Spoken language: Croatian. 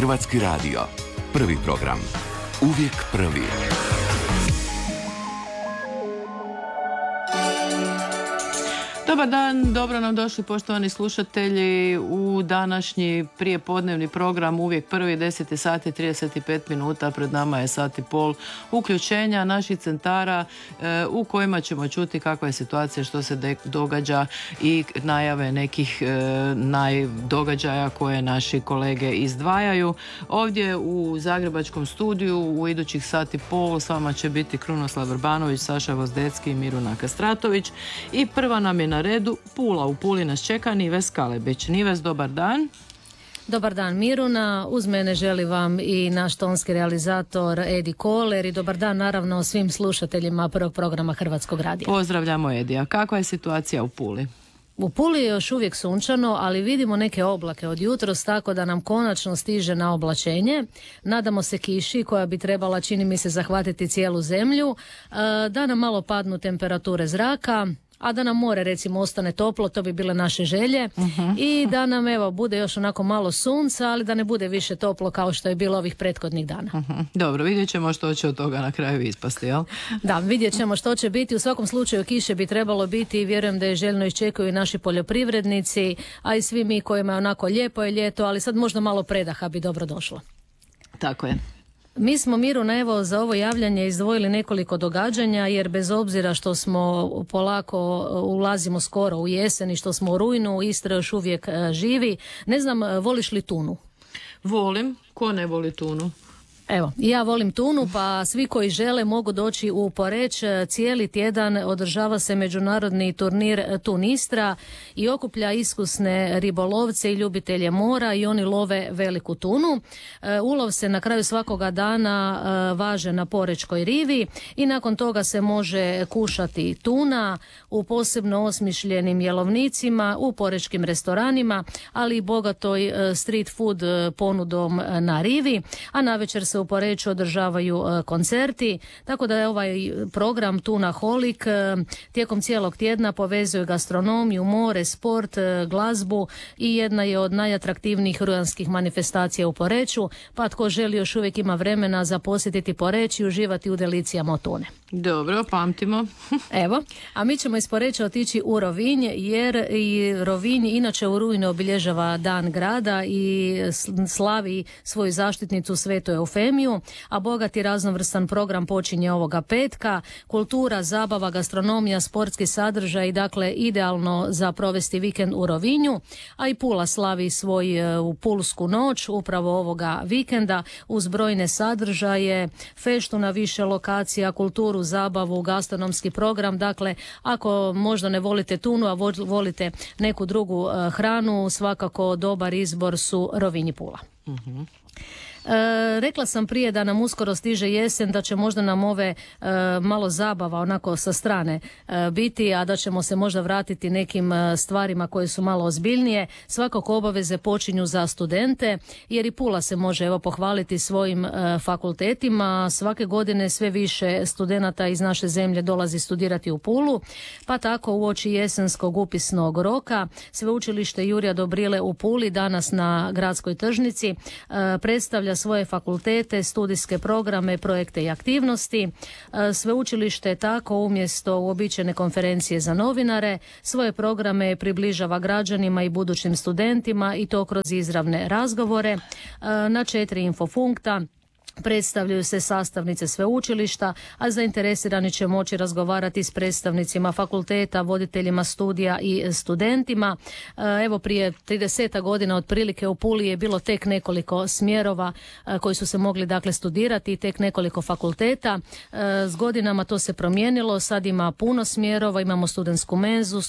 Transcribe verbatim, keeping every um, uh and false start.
Hrvatski radio. Prvi program. Uvijek prvi. Dobar dan, dobro nam došli poštovani slušatelji u današnji prijepodnevni program Uvijek prvi, deset sati trideset pet minuta, pred nama je sat i pol uključenja naših centara e, u kojima ćemo čuti kakva je situacija, što se de- događa i najave nekih e, najdogađaja koje naši kolege izdvajaju. Ovdje u Zagrebačkom studiju u idućih sat i pol s vama će biti Krunoslav Vrbanović, Saša Vozdecki i Miruna Kastratović i prva nam je na redu Pula. U Puli nas čeka Nives Kalebić. Nives, dobar dan. Dobar dan Miruna, uz mene želi vam i naš tonski realizator Edi Koler i dobar dan naravno svim slušateljima prvog programa Hrvatskog radija. Pozdravljamo Edija. Kakva je situacija u Puli? U Puli je još uvijek sunčano, ali vidimo neke oblake od jutros, tako da nam konačno stiže na oblačenje. Nadamo se kiši koja bi trebala, čini mi se, zahvatiti cijelu zemlju, da nam malo padnu temperature zraka, a da nam more recimo ostane toplo, to bi bile naše želje, uh-huh. i da nam evo bude još onako malo sunca, ali da ne bude više toplo kao što je bilo ovih prethodnih dana. Uh-huh. Dobro, vidjet ćemo što će od toga na kraju ispasti, jel? Da, vidjet ćemo što će biti. U svakom slučaju kiše bi trebalo biti i vjerujem da je željno iščekuju i naši poljoprivrednici, a i svi mi kojima je onako lijepo je ljeto, ali sad možda malo predaha bi dobro došlo. Tako je. Mi smo, Miruna, evo za ovo javljanje izdvojili nekoliko događanja, jer bez obzira što smo polako ulazimo skoro u jesen i što smo u rujnu, Istra još uvijek živi. Ne znam, voliš li tunu? Volim. Ko ne voli tunu? Evo, ja volim tunu, pa svi koji žele mogu doći u Poreč. Cijeli tjedan održava se međunarodni turnir Tun Istra i okuplja iskusne ribolovce i ljubitelje mora i oni love veliku tunu. Ulov se na kraju svakoga dana važe na Porečkoj rivi i nakon toga se može kušati tuna u posebno osmišljenim jelovnicima, u porečkim restoranima, ali i bogatoj street food ponudom na rivi, a navečer se u Poreču održavaju koncerti, tako da je ovaj program Tunaholik tijekom cijelog tjedna povezuje gastronomiju, more, sport, glazbu i jedna je od najatraktivnijih rujanskih manifestacija u Poreču, pa tko želi još uvijek ima vremena za posjetiti Poreč i uživati u delicijama od tune. Dobro, pamtimo. Evo, a mi ćemo iz Poreča otići u Rovinj, jer i Rovinj inače u rujnu obilježava dan grada i slavi svoju zaštitnicu Svetu Eufemiju, a bogat i raznovrstan program počinje ovoga petka. Kultura, zabava, gastronomija, sportski sadržaj, dakle idealno za provesti vikend u Rovinju, a i Pula slavi svoju Pulsku noć upravo ovoga vikenda uz brojne sadržaje, feštu na više lokacija, kulturu, zabavu, gastronomski program. Dakle, ako možda ne volite tunu, a volite neku drugu hranu, svakako dobar izbor su Rovinj i Pula. Mhm. E, rekla sam prije da nam uskoro stiže jesen, da će možda nam ove e, malo zabava onako sa strane e, biti, a da ćemo se možda vratiti nekim e, stvarima koje su malo ozbiljnije. Svakako obaveze počinju za studente, jer i Pula se može evo pohvaliti svojim e, fakultetima. Svake godine sve više studenata iz naše zemlje dolazi studirati u Pulu, pa tako uoči jesenskog upisnog roka Sveučilište Jurja Dobrile u Puli danas na Gradskoj tržnici e, predstavlja svoje fakultete, studijske programe, projekte i aktivnosti. Sveučilište tako umjesto uobičajene konferencije za novinare svoje programe približava građanima i budućim studentima i to kroz izravne razgovore na četiri infopunkta. Predstavljaju se sastavnice sveučilišta, a zainteresirani će moći razgovarati s predstavnicima fakulteta, voditeljima studija i studentima. Evo prije trideset godina otprilike u Puli je bilo tek nekoliko smjerova koji su se mogli dakle studirati i tek nekoliko fakulteta. S godinama to se promijenilo, sad ima puno smjerova, imamo studentsku menzu,